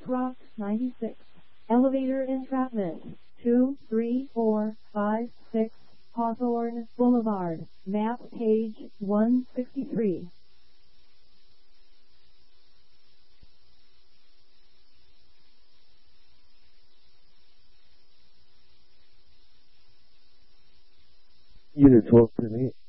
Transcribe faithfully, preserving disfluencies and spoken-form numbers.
Cross ninety-six. Elevator entrapment. two, three, four, five, six. Hawthorne Boulevard. Map page one sixty-three. Unit twelve to me.